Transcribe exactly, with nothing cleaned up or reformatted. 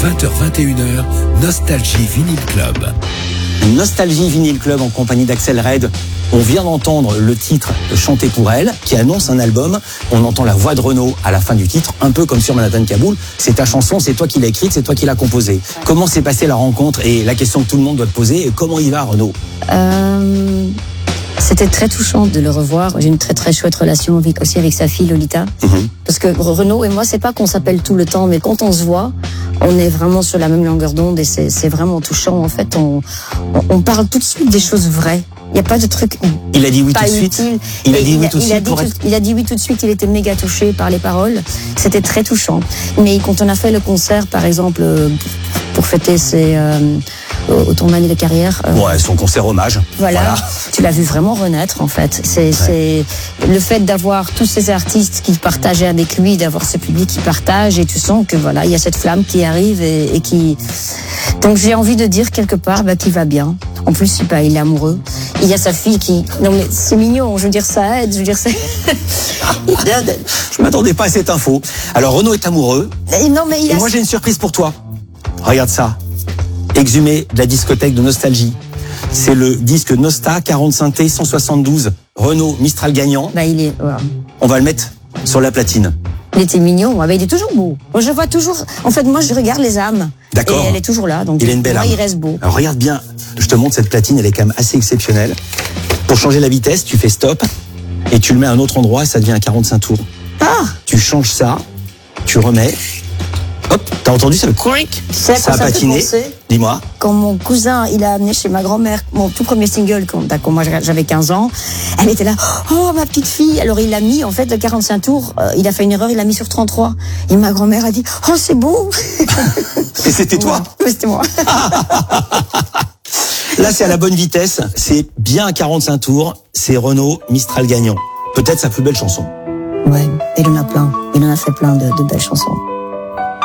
vingt heures vingt et une heures, Nostalgie Vinyl Club. Nostalgie Vinyl Club en compagnie d'Axel Red. On vient d'entendre le titre Chanté pour elle, qui annonce un album. On entend la voix de Renaud à la fin du titre, un peu comme sur Manhattan Kaboul. C'est ta chanson, c'est toi qui l'as écrite, c'est toi qui l'as composée. Comment s'est passée la rencontre et la question que tout le monde doit te poser, comment il va Renaud? euh, C'était très touchant de le revoir. J'ai une très très chouette relation avec, aussi avec sa fille Lolita. Mmh. Parce que Renaud et moi, c'est pas qu'on s'appelle tout le temps, mais quand on se voit, on est vraiment sur la même longueur d'onde et c'est, c'est vraiment touchant. En fait, on, on, on parle tout de suite des choses vraies. Il n'y a pas de truc. Il a dit oui tout de suite. Il a dit oui tout de suite. Il a dit oui tout de suite. Il était méga touché par les paroles. C'était très touchant. Mais quand on a fait le concert, par exemple, pour fêter ses euh, autant d'années de carrière. Euh, ouais, son concert hommage. Voilà. voilà. Tu l'as vu vraiment renaître, en fait. C'est, ouais. c'est le fait d'avoir tous ces artistes qui partageaient avec lui, d'avoir ce public qui partage, et tu sens que voilà, il y a cette flamme qui arrive et, et qui. Donc j'ai envie de dire quelque part, bah, qu'il va bien. En plus, bah, il est amoureux. Il y a sa fille qui... Non mais c'est mignon, je veux dire, ça aide, je veux dire, c'est... Je m'attendais pas à cette info. Alors, Renaud est amoureux. Et non, mais il Et a... moi, j'ai une surprise pour toi. Regarde ça. Exhumé de la discothèque de Nostalgie. C'est le disque Nosta, quarante synthés, cent soixante-douze. Renaud Mistral gagnant. Bah, il est... Voilà. On va le mettre sur la platine. Il était mignon, ouais, bah, il est toujours beau. Moi, je vois toujours... En fait, moi, je regarde les âmes. D'accord. Et elle est toujours là, donc il a une belle moi, âme. il reste beau. Alors, regarde bien. Je te montre cette platine, elle est quand même assez exceptionnelle. Pour changer la vitesse, tu fais stop et tu le mets à un autre endroit et ça devient un quarante-cinq tours. Ah! Tu changes ça, tu remets. Hop, t'as entendu ça? Le crank. Ça a patiné. Dis-moi. Quand mon cousin, il a amené chez ma grand-mère mon tout premier single, quand, quand moi j'avais quinze ans, elle était là, oh ma petite fille. Alors il l'a mis, en fait, le quarante-cinq tours, euh, il a fait une erreur, il l'a mis sur trente-trois. Et ma grand-mère a dit, oh c'est beau. Et c'était toi? Oui, c'était moi. Là, c'est à la bonne vitesse. C'est bien à quarante-cinq tours. C'est Renaud Mistral gagnant. Peut-être sa plus belle chanson. Ouais, il en a plein. Il en a fait plein de, de belles chansons.